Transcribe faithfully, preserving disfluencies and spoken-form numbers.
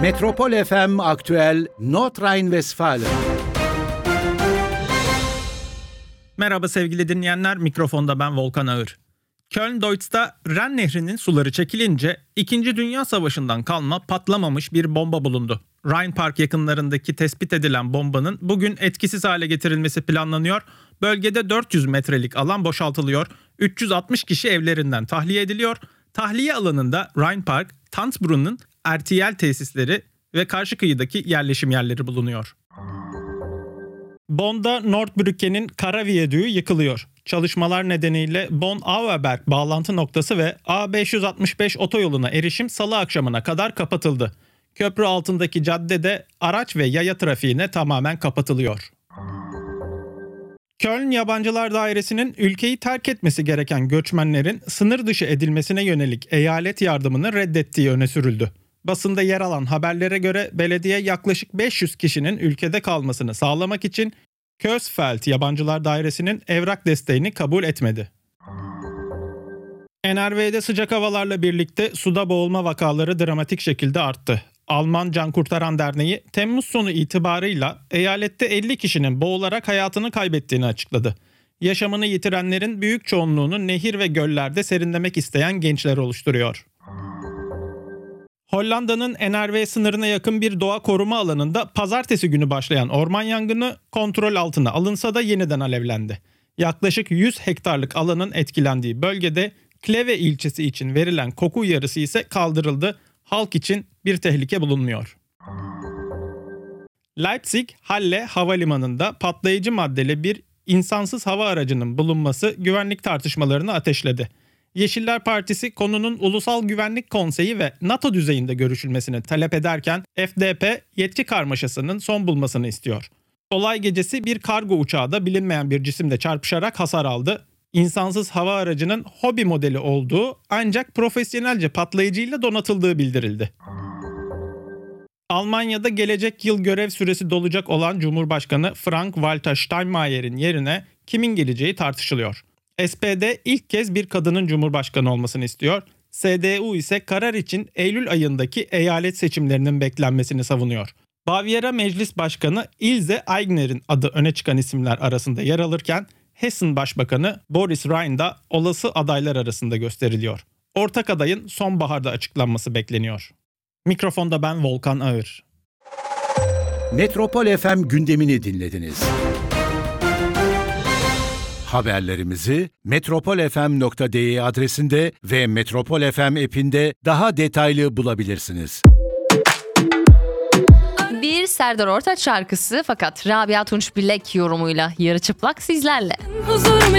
Metropol F M Aktüel Nordrhein-Westfalen. Merhaba sevgili dinleyenler, mikrofonda ben Volkan Ağır. Köln-Deutz'ta Ren Nehri'nin suları çekilince İkinci Dünya Savaşı'ndan kalma patlamamış bir bomba bulundu. Rhine Park yakınlarındaki tespit edilen bombanın bugün etkisiz hale getirilmesi planlanıyor. Bölgede dört yüz metrelik alan boşaltılıyor. üç yüz altmış kişi evlerinden tahliye ediliyor. Tahliye alanında Rhine Park, Tanzbrunn'un R T L tesisleri ve karşı kıyıdaki yerleşim yerleri bulunuyor. Bonn'da Nordbrücke'nin kara viyadüğü yıkılıyor. Çalışmalar nedeniyle Bonn-Auerberg bağlantı noktası ve A beş yüz altmış beş otoyoluna erişim salı akşamına kadar kapatıldı. Köprü altındaki caddede araç ve yaya trafiğine tamamen kapatılıyor. Köln Yabancılar Dairesi'nin ülkeyi terk etmesi gereken göçmenlerin sınır dışı edilmesine yönelik eyalet yardımını reddettiği öne sürüldü. Basında yer alan haberlere göre belediye yaklaşık beş yüz kişinin ülkede kalmasını sağlamak için Kösfeld Yabancılar Dairesi'nin evrak desteğini kabul etmedi. N R V'de sıcak havalarla birlikte suda boğulma vakaları dramatik şekilde arttı. Alman Can Kurtaran Derneği Temmuz sonu itibarıyla eyalette elli kişinin boğularak hayatını kaybettiğini açıkladı. Yaşamını yitirenlerin büyük çoğunluğunu nehir ve göllerde serinlemek isteyen gençler oluşturuyor. Hollanda'nın N R V sınırına yakın bir doğa koruma alanında pazartesi günü başlayan orman yangını kontrol altına alınsa da yeniden alevlendi. Yaklaşık yüz hektarlık alanın etkilendiği bölgede Kleve ilçesi için verilen koku uyarısı ise kaldırıldı. Halk için bir tehlike bulunmuyor. Leipzig-Halle havalimanında patlayıcı maddeli bir insansız hava aracının bulunması güvenlik tartışmalarını ateşledi. Yeşiller Partisi konunun Ulusal Güvenlik Konseyi ve NATO düzeyinde görüşülmesini talep ederken F D P yetki karmaşasının son bulmasını istiyor. Olay gecesi bir kargo uçağı da bilinmeyen bir cisimle çarpışarak hasar aldı. İnsansız hava aracının hobi modeli olduğu ancak profesyonelce patlayıcıyla donatıldığı bildirildi. Almanya'da gelecek yıl görev süresi dolacak olan Cumhurbaşkanı Frank-Walter Steinmeier'in yerine kimin geleceği tartışılıyor. S P D ilk kez bir kadının cumhurbaşkanı olmasını istiyor. S D U ise karar için Eylül ayındaki eyalet seçimlerinin beklenmesini savunuyor. Bavyera Meclis Başkanı Ilse Aigner'in adı öne çıkan isimler arasında yer alırken Hessen Başbakanı Boris Rhein da olası adaylar arasında gösteriliyor. Ortak adayın sonbaharda açıklanması bekleniyor. Mikrofonda ben Volkan Ağır. Metropol F M gündemini dinlediniz. Haberlerimizi metropol f m nokta d e adresinde ve Metropol F M app'inde daha detaylı bulabilirsiniz. Bir Serdar Ortaç şarkısı fakat Rabia Tunç Bilek yorumuyla yarı çıplak sizlerle.